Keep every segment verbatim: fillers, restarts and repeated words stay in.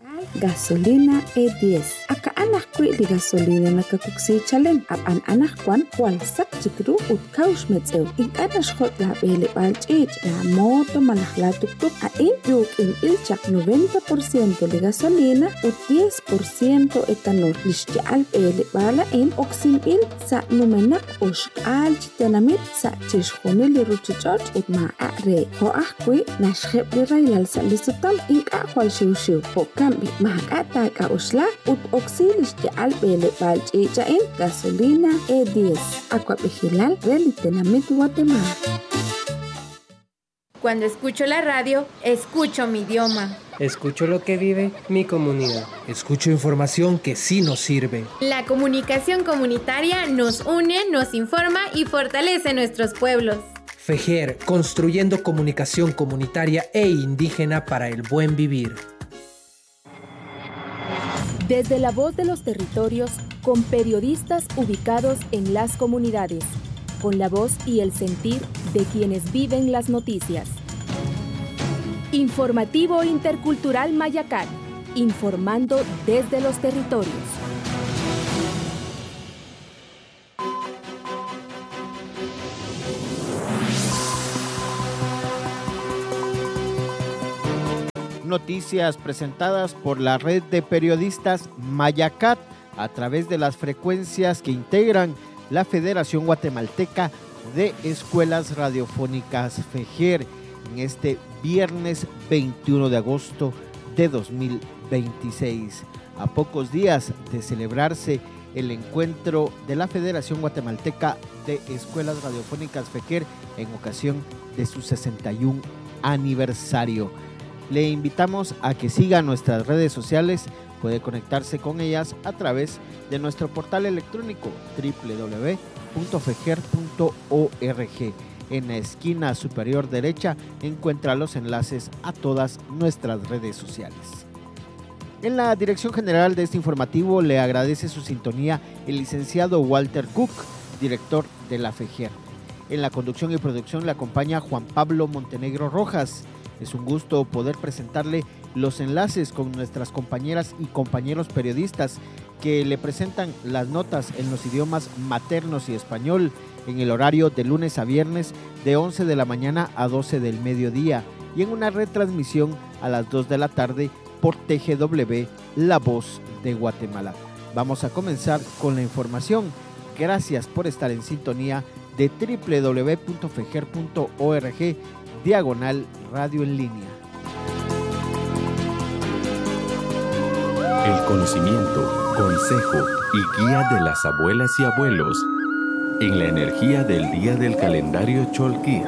Gasolina E diez. Aka anak kwi di gasolina nakakuksi chalen. Ab an anak kwan kwal sak chikru ut kaush metzeu. Ink anas khot la bele balchich. La moto malahla tuk-tuk. A in yuk in ilchak noventa por ciento de gasolina ut diez por ciento etanol. Lishti al bele bala in oksin il sa numenak ush al chitenamit sa chishkhuni li ruchichot ut ma are. Ho akwi nashkheb li railal sa lisutam ink akwal shiw-shiw. Ho kambi mahakata ka usla ut oxilis de albele balchicha en gasolina E diez. Aqua vigilal relitenamit Guatemala. Cuando escucho la radio, escucho mi idioma. Escucho lo que vive mi comunidad. Escucho información que sí nos sirve. La comunicación comunitaria nos une, nos informa y fortalece nuestros pueblos. FEJER, construyendo comunicación comunitaria e indígena para el buen vivir. Desde la voz de los territorios, con periodistas ubicados en las comunidades, con la voz y el sentir de quienes viven las noticias. Informativo Intercultural Mayacán, informando desde los territorios. Noticias presentadas por la red de periodistas Mayacat a través de las frecuencias que integran la Federación Guatemalteca de Escuelas Radiofónicas FEJER en este viernes veintiuno de agosto de dos mil veintiséis. A pocos días de celebrarse el encuentro de la Federación Guatemalteca de Escuelas Radiofónicas FEJER en ocasión de su sesenta y un aniversario. Le invitamos a que siga nuestras redes sociales, puede conectarse con ellas a través de nuestro portal electrónico doble u doble u doble u punto fejer punto org. En la esquina superior derecha encuentra los enlaces a todas nuestras redes sociales. En la dirección general de este informativo le agradece su sintonía el licenciado Walter Cook, director de la FEJER. En la conducción y producción le acompaña Juan Pablo Montenegro Rojas. Es un gusto poder presentarle los enlaces con nuestras compañeras y compañeros periodistas que le presentan las notas en los idiomas maternos y español en el horario de lunes a viernes de once de la mañana a doce del mediodía y en una retransmisión a las dos de la tarde por T G W, La Voz de Guatemala. Vamos a comenzar con la información. Gracias por estar en sintonía de doble u doble u doble u punto fejer punto org diagonal radio en línea. El conocimiento, consejo y guía de las abuelas y abuelos en la energía del día del calendario Cholquí.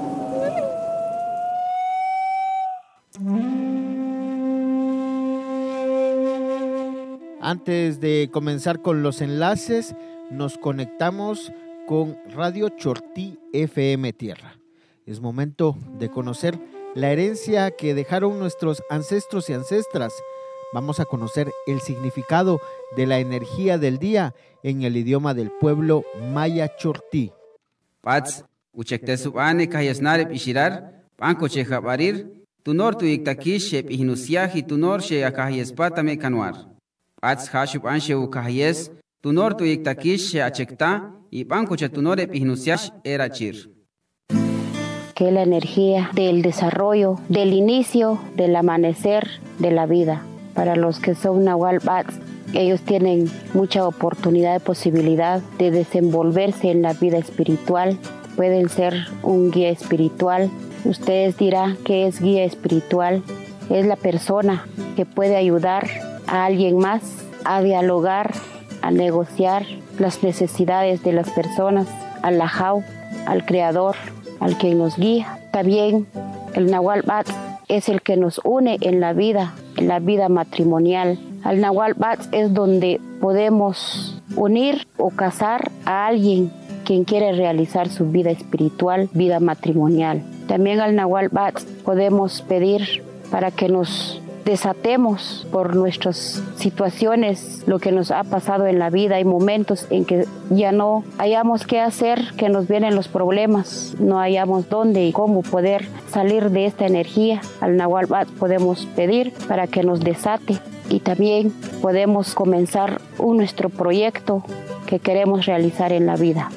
Antes de comenzar con los enlaces, nos conectamos con Radio Chortí F M Tierra. Es momento de conocer la herencia que dejaron nuestros ancestros y ancestras. Vamos a conocer el significado de la energía del día en el idioma del pueblo maya Chortí. Pats, uchectesubane kayasnarep ishirar, panko chejabarir, tunor tu iktakish shep ihnusiahi tunor she akahiespatame kanuar. Pats hashub anshe ukahiyes, tunor tu iktakish she achekta, y panko chetunorep ihnusiash erachir. Que la energía del desarrollo, del inicio, del amanecer de la vida. Para los que son Nahual Bats, ellos tienen mucha oportunidad y posibilidad de desenvolverse en la vida espiritual. Pueden ser un guía espiritual. Ustedes dirán que es guía espiritual. Es la persona que puede ayudar a alguien más a dialogar, a negociar las necesidades de las personas, al Lajau, al Creador, al que nos guía. También el Nahual Bats es el que nos une en la vida, en la vida matrimonial. El Nahual Bats es donde podemos unir o casar a alguien quien quiere realizar su vida espiritual, vida matrimonial. También al Nahual Bats podemos pedir para que nos desatemos por nuestras situaciones, lo que nos ha pasado en la vida. Hay momentos en que ya no hayamos qué hacer, que nos vienen los problemas, no hayamos dónde y cómo poder salir de esta energía. Al Nahual Bats podemos pedir para que nos desate y también podemos comenzar un nuestro proyecto que queremos realizar en la vida.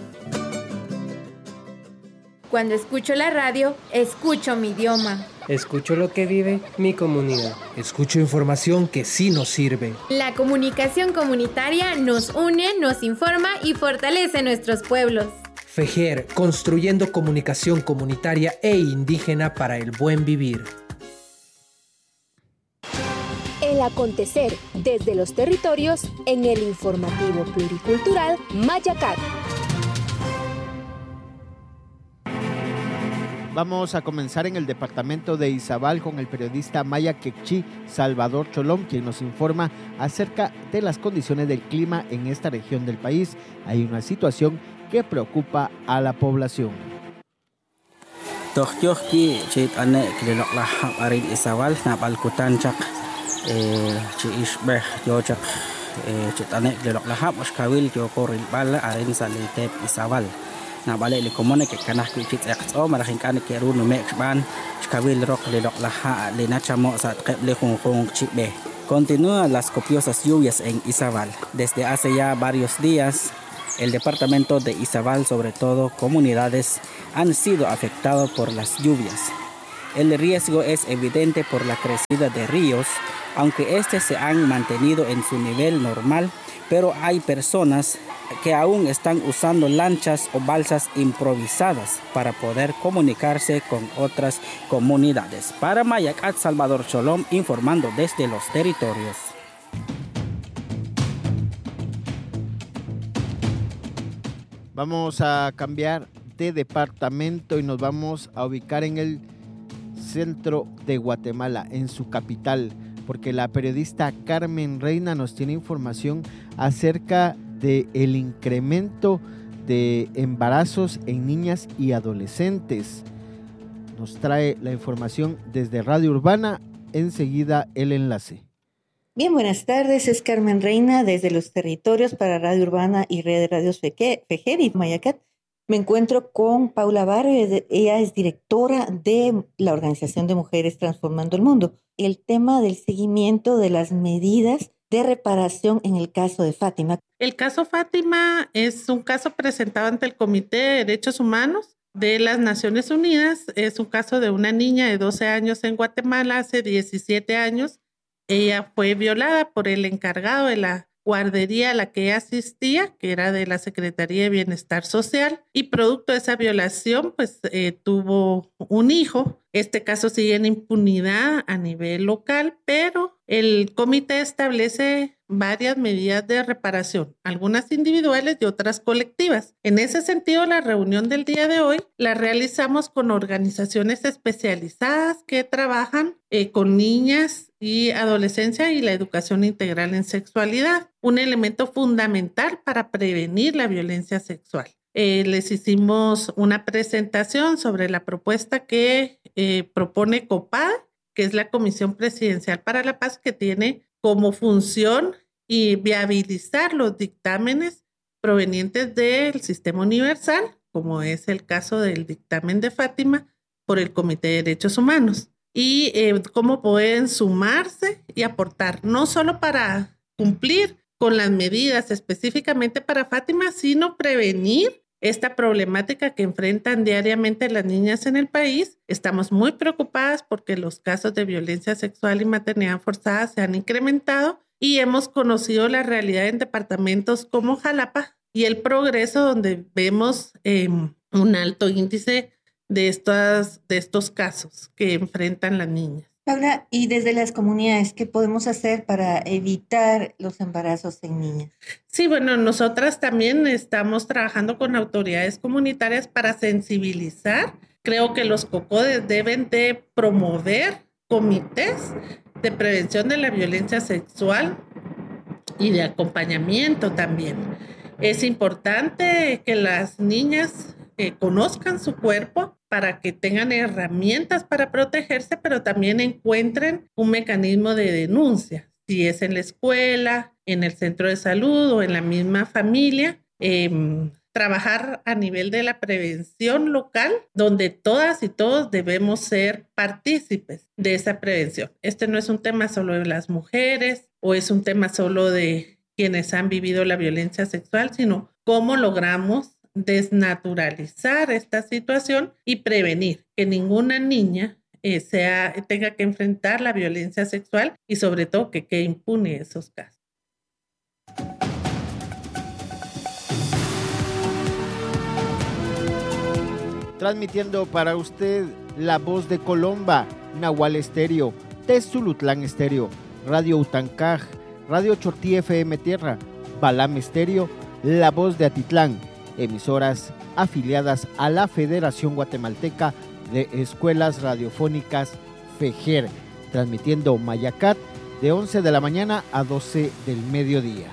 Cuando escucho la radio, escucho mi idioma. Escucho lo que vive mi comunidad. Escucho información que sí nos sirve. La comunicación comunitaria nos une, nos informa y fortalece nuestros pueblos. FEJER, construyendo comunicación comunitaria e indígena para el buen vivir. El acontecer desde los territorios en el informativo pluricultural Mayacat. Vamos a comenzar en el departamento de Izabal con el periodista maya quechí Salvador Cholom, quien nos informa acerca de las condiciones del clima en esta región del país. Hay una situación que preocupa a la población. na balik li komone ke kanah ku chit exo marahin kan ke ru no mek ban chkawil rok le dok la ha le na chamo sa qeb le khong khong chibe. Continúan las copiosas lluvias en Izabal. Desde hace ya varios días, el departamento de Izabal, sobre todo comunidades, han sido afectados por las lluvias. El riesgo es evidente por la crecida de ríos, aunque estos se han mantenido en su nivel normal, pero hay personas que aún están usando lanchas o balsas improvisadas para poder comunicarse con otras comunidades. Para Mayacat, Salvador Cholom, informando desde los territorios. Vamos a cambiar de departamento y nos vamos a ubicar en el centro de Guatemala, en su capital, porque la periodista Carmen Reina nos tiene información acerca del incremento de embarazos en niñas y adolescentes. Nos trae la información desde Radio Urbana, enseguida el enlace. Bien, buenas tardes, es Carmen Reina desde los territorios para Radio Urbana y Red de Radios FEJER y Mayacat. Me encuentro con Paula Barrio, ella es directora de la Organización de Mujeres Transformando el Mundo. El tema del seguimiento de las medidas de reparación en el caso de Fátima. El caso Fátima es un caso presentado ante el Comité de Derechos Humanos de las Naciones Unidas. Es un caso de una niña de doce años en Guatemala hace diecisiete años. Ella fue violada por el encargado de la guardería a la que ella asistía, que era de la Secretaría de Bienestar Social, y producto de esa violación, pues eh, tuvo un hijo. Este caso sigue en impunidad a nivel local, pero el comité establece varias medidas de reparación, algunas individuales y otras colectivas. En ese sentido, la reunión del día de hoy la realizamos con organizaciones especializadas que trabajan eh, con niñas y adolescencia y la educación integral en sexualidad, un elemento fundamental para prevenir la violencia sexual. Eh, les hicimos una presentación sobre la propuesta que eh, propone COPAD, que es la Comisión Presidencial para la Paz, que tiene como función y viabilizar los dictámenes provenientes del Sistema Universal, como es el caso del dictamen de Fátima por el Comité de Derechos Humanos, y eh, cómo pueden sumarse y aportar, no solo para cumplir con las medidas específicamente para Fátima, sino prevenir esta problemática que enfrentan diariamente las niñas en el país. Estamos muy preocupadas porque los casos de violencia sexual y maternidad forzada se han incrementado y hemos conocido la realidad en departamentos como Jalapa y El Progreso, donde vemos eh, un alto índice de, estas, de estos casos que enfrentan las niñas. Paula, y desde las comunidades, ¿qué podemos hacer para evitar los embarazos en niñas? Sí, bueno, nosotras también estamos trabajando con autoridades comunitarias para sensibilizar. Creo que los COCODES deben de promover comités de prevención de la violencia sexual y de acompañamiento también. Es importante que las niñas eh, conozcan su cuerpo, para que tengan herramientas para protegerse, pero también encuentren un mecanismo de denuncia, si es en la escuela, en el centro de salud o en la misma familia. Eh, trabajar a nivel de la prevención local, donde todas y todos debemos ser partícipes de esa prevención. Este no es un tema solo de las mujeres o es un tema solo de quienes han vivido la violencia sexual, sino cómo logramos desnaturalizar esta situación y prevenir que ninguna niña eh, sea, tenga que enfrentar la violencia sexual y sobre todo que quede impune esos casos. Transmitiendo para usted La Voz de Colomba, Nahual Estéreo, Tezulutlán Estéreo, Radio Utancaj, Radio Chortí F M Tierra, Balam Estéreo, La Voz de Atitlán, emisoras afiliadas a la Federación Guatemalteca de Escuelas Radiofónicas FEJER, transmitiendo Mayacat de once de la mañana a doce del mediodía.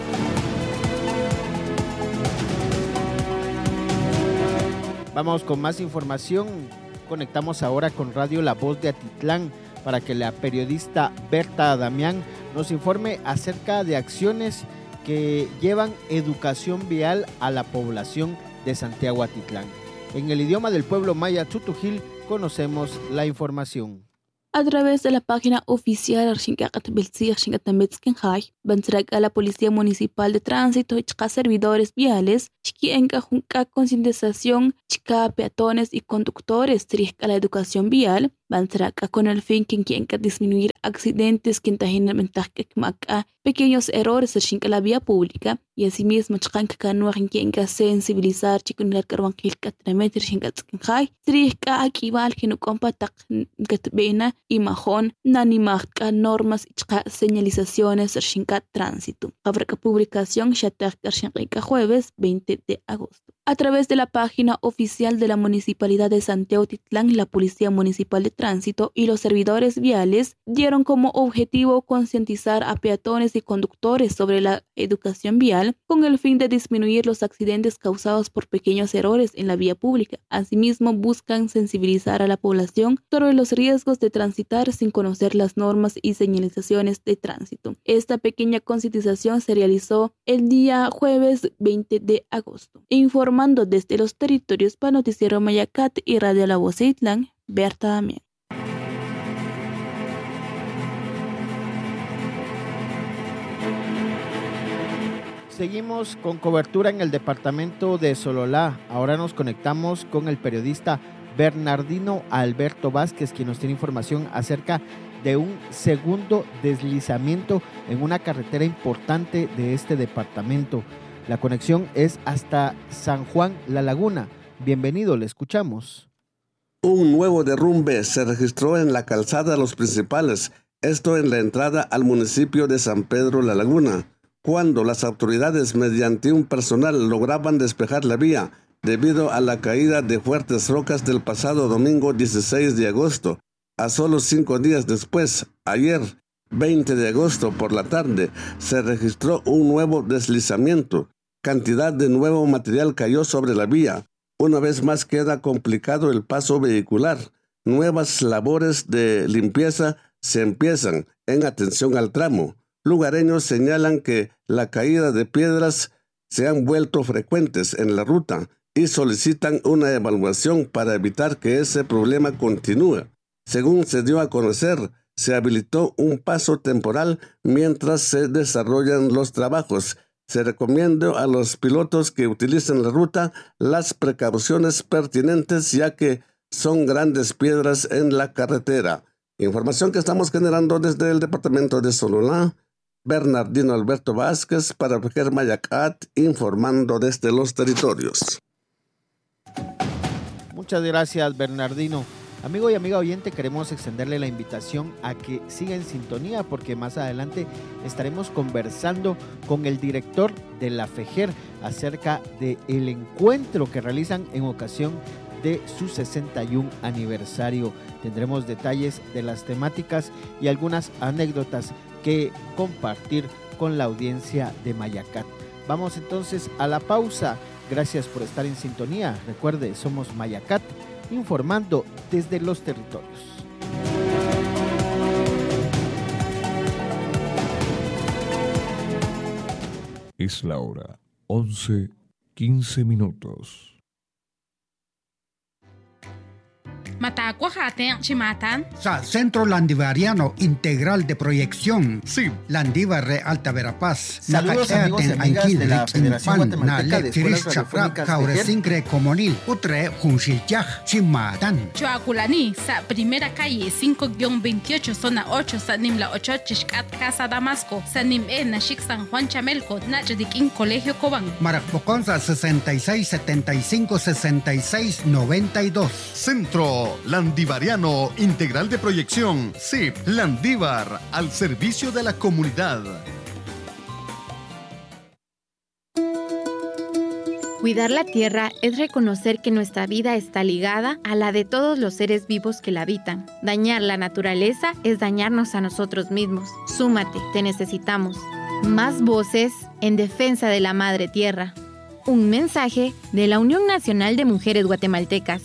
Vamos con más información. Conectamos ahora con Radio La Voz de Atitlán para que la periodista Berta Damián nos informe acerca de acciones que llevan educación vial a la población de Santiago Atitlán. En el idioma del pueblo maya Tzutujil conocemos la información. A través de la página oficial a la Policía Municipal de Tránsito y servidores viales, chica concientización, chica peatones y conductores, a la educación vial, con el fin que disminuir accidentes, que pequeños errores en la vía pública y asimismo que sensibilizar chicos y majón nanimarca normas y señalizaciones de tránsito. Habrá publicación jueves veinte de agosto. A través de la página oficial de la Municipalidad de Santiago Atitlán, la Policía Municipal de Tránsito y los servidores viales dieron como objetivo concientizar a peatones y conductores sobre la educación vial con el fin de disminuir los accidentes causados por pequeños errores en la vía pública. Asimismo, buscan sensibilizar a la población sobre los riesgos de transitar sin conocer las normas y señalizaciones de tránsito. Esta pequeña concientización se realizó el día jueves veinte de agosto. Informando desde los territorios para Noticiero Mayacat y Radio La Voz de Atitlán, Berta Damián. Seguimos con cobertura en el departamento de Sololá. Ahora nos conectamos con el periodista Bernardino Alberto Vázquez, quien nos tiene información acerca de un segundo deslizamiento en una carretera importante de este departamento. La conexión es hasta San Juan La Laguna. Bienvenido, le escuchamos. Un nuevo derrumbe se registró en la calzada Los Principales, esto en la entrada al municipio de San Pedro La Laguna, cuando las autoridades mediante un personal lograban despejar la vía debido a la caída de fuertes rocas del pasado domingo dieciséis de agosto. A solo cinco días después, ayer, veinte de agosto por la tarde, se registró un nuevo deslizamiento. Cantidad de nuevo material cayó sobre la vía. Una vez más queda complicado el paso vehicular. Nuevas labores de limpieza se empiezan en atención al tramo. Lugareños señalan que la caída de piedras se han vuelto frecuentes en la ruta y solicitan una evaluación para evitar que ese problema continúe. Según se dio a conocer, se habilitó un paso temporal mientras se desarrollan los trabajos. Se recomienda a los pilotos que utilicen la ruta las precauciones pertinentes, ya que son grandes piedras en la carretera. Información que estamos generando desde el departamento de Sololá. Bernardino Alberto Vázquez para FEJER Mayacat, informando desde los territorios. Muchas gracias, Bernardino. Amigo y amiga oyente, queremos extenderle la invitación a que siga en sintonía porque más adelante estaremos conversando con el director de la FEJER acerca del encuentro que realizan en ocasión de su sesenta y un aniversario. Tendremos detalles de las temáticas y algunas anécdotas que compartir con la audiencia de Mayacat. Vamos entonces a la pausa. Gracias por estar en sintonía. Recuerde, somos Mayacat, informando desde los territorios. Es la hora once, quince minutos. Matacuajate, Chimatan. Sa Centro Landivariano Integral de Proyección. Sí. Landivar de Alta Verapaz. Saludos amigos y amigas de la Federación Guatemalteca de Escuelas Radiofónicas Cauresincre Comonil. Utre Junchilchaj Chimatan. Choaculani, sa primera calle cinco guion veintiocho, zona ocho, sa Nimla ocho, Chishkat, Casa Damasco. Sa Nim E, Nashik San Juan Chamelco, Nachadikin, Colegio Cobán. Marapoconza sesenta y seis setenta y cinco sesenta y seis noventa y dos. Centro Landivariano Integral de Proyección, C I P Landívar, al servicio de la comunidad. Cuidar la tierra es reconocer que nuestra vida está ligada a la de todos los seres vivos que la habitan. Dañar la naturaleza es dañarnos a nosotros mismos. Súmate, te necesitamos. Más voces en defensa de la madre tierra. Un mensaje de la Unión Nacional de Mujeres Guatemaltecas.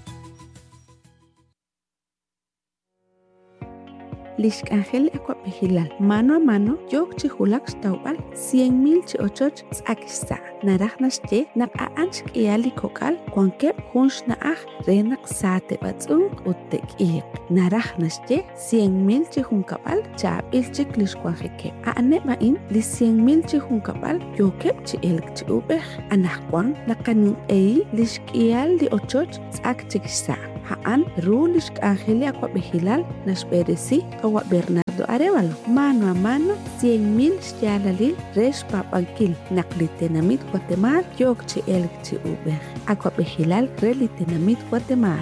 Lishk Ángel Ecuapejilal, mano a mano, yok chihulak staubal, cien mil chiochoch akista. Naraj nashte, nak a anchk iali kokal, kwankep hunsh naaj, renak sate batzung utek iek. Naraj nashte, cien mil chihunkabal, chab ilchik lishkwajeke. A anema in, li cien mil chihunkabal, yokep chi ilk chi ubej, anahkwan, nakanin ei, lishk ial li ochoch, ak chikista. Haan, ru lishk Ángel Ecuapejilal, nashberesi, Agua Bernardo Arevalo, mano a mano, cien mil xyalalil, resh papankil, naklitenamit Guatemala, yokchi elkchi uber, Agua Bejilal, relitenamit Guatemala.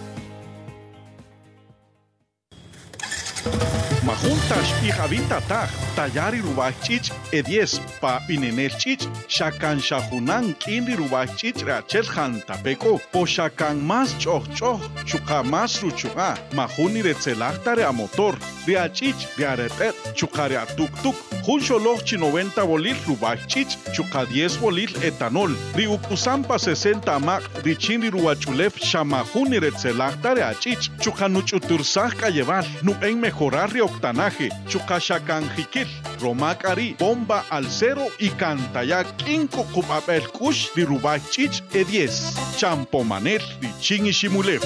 Majuntas y Javita Taj, Tayari Rubachich, Edies, Pa Pinenelchich, Shakan Shahunan, Kindi Rubachich, Rachel Hantapeco, O Shakan Mas Choch Choch, Chuka Mas Ruchuga, Majuni Retzelachtare a motor, Riachich, Riarepet, Chukarea Tuk Tuk, Juncholochi noventa bolil Rubachich, Chuka diez bolil etanol, Riukusampa sesenta Mac, Richindi Ruachulef, Shamahuni Retzelachtare a Chich, Chukanuchutursach Cayeval, Nu en mejorar Octanaje, Chukashakanjikil, Romakari, Bomba al Cero y Cantaya, Kinko Kupapel Kush, di Rubachich, E diez, Champomanel, di Chingishimulev.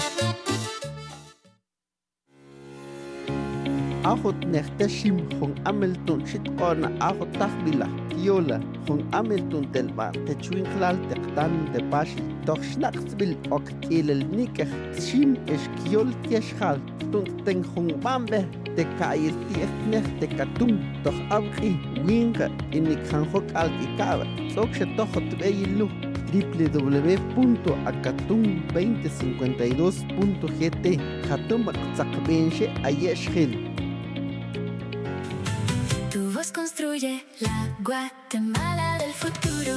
Ahot nechteshim hon Amelton chitkona ahot tahbila yola hon Amelton telba techuinklal tektan de pashi doch schnaxbil ok kilel nikach shim eskiol tieshal ten hon bambe de kail tieknech de katum doch abri winga inik hanhok al ikaba sokshe tohot beilu w w w punto acatum veinte cincuenta y dos punto g t Hatum Zakbenche Ayeshil. Tu voz construye la Guatemala del futuro.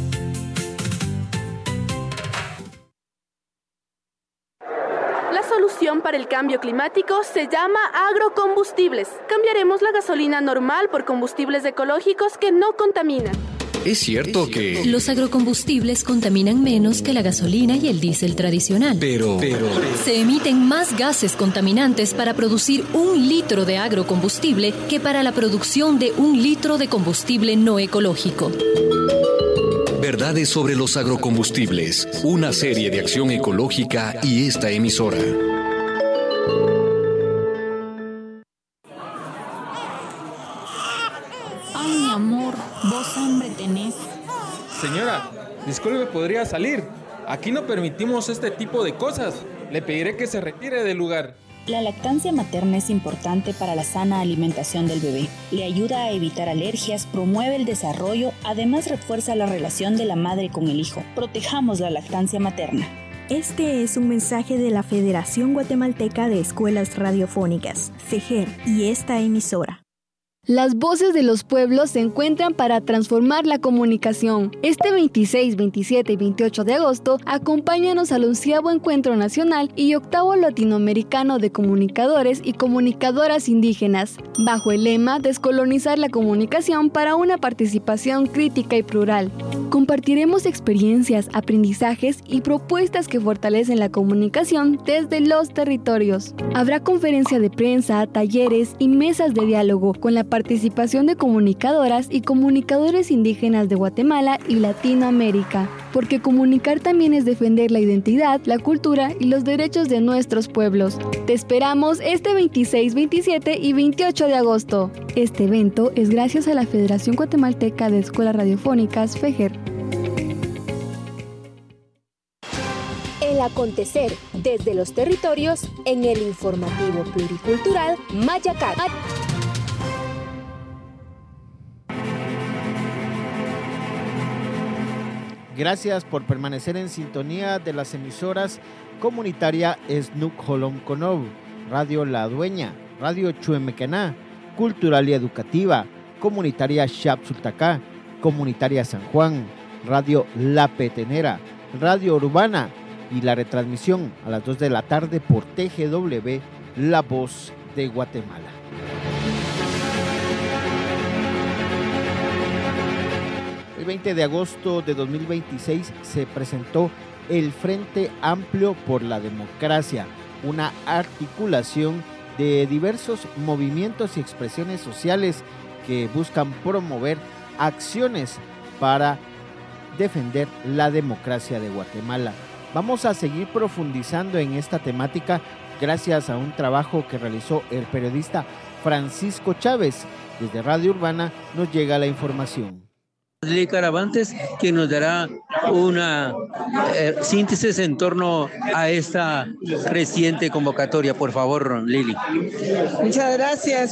La solución para el cambio climático se llama agrocombustibles. Cambiaremos la gasolina normal por combustibles ecológicos que no contaminan. Es cierto que los agrocombustibles contaminan menos que la gasolina y el diésel tradicional. Pero, pero se emiten más gases contaminantes para producir un litro de agrocombustible que para la producción de un litro de combustible no ecológico. Verdades sobre los agrocombustibles, una serie de acción ecológica y esta emisora. Ay, mi amor, vos hambre tenés. Señora, disculpe, ¿podría salir? Aquí no permitimos este tipo de cosas. Le pediré que se retire del lugar. La lactancia materna es importante para la sana alimentación del bebé. Le ayuda a evitar alergias, promueve el desarrollo, además refuerza la relación de la madre con el hijo. Protejamos la lactancia materna. Este es un mensaje de la Federación Guatemalteca de Escuelas Radiofónicas, FEGER, y esta emisora. Las voces de los pueblos se encuentran para transformar la comunicación. Este veintiséis, veintisiete y veintiocho de agosto, acompáñanos al onceavo Encuentro Nacional y octavo Latinoamericano de Comunicadores y Comunicadoras Indígenas, bajo el lema Descolonizar la comunicación para una participación crítica y plural. Compartiremos experiencias, aprendizajes y propuestas que fortalecen la comunicación desde los territorios. Habrá conferencia de prensa, talleres y mesas de diálogo con la participación de comunicadoras y comunicadores indígenas de Guatemala y Latinoamérica, porque comunicar también es defender la identidad, la cultura y los derechos de nuestros pueblos. Te esperamos este veintiséis, veintisiete y veintiocho de agosto. Este evento es gracias a la Federación Guatemalteca de Escuelas Radiofónicas, FEGER. El acontecer desde los territorios en el informativo pluricultural Mayacat. Gracias por permanecer en sintonía de las emisoras comunitaria Esnuk Holom Konov, Radio La Dueña, Radio Chuemecaná, Cultural y Educativa, Comunitaria Xapsultacá, Comunitaria San Juan, Radio La Petenera, Radio Urbana y la retransmisión a las dos de la tarde por T G W, La Voz de Guatemala. El veinte de agosto de dos mil veintiséis se presentó el Frente Amplio por la Democracia, una articulación de diversos movimientos y expresiones sociales que buscan promover acciones para defender la democracia de Guatemala. Vamos a seguir profundizando en esta temática gracias a un trabajo que realizó el periodista Francisco Chávez. Desde Radio Urbana nos llega la información. Lili Caravantes, quien nos dará una eh, síntesis en torno a esta reciente convocatoria. Por favor, Lili. Muchas gracias.